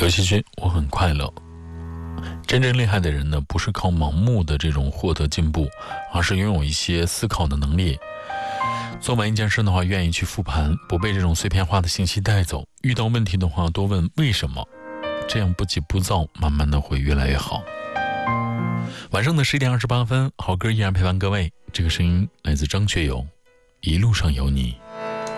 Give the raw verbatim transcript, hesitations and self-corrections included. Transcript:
刘惜君，我很快乐。真正厉害的人呢，不是靠盲目的这种获得进步，而是拥有一些思考的能力。做完一件事的话，愿意去复盘，不被这种碎片化的信息带走。遇到问题的话，多问为什么，这样不急不躁，慢慢的会越来越好。晚上的十点二十八分，好歌依然陪伴各位。这个声音来自张学友，一路上有你。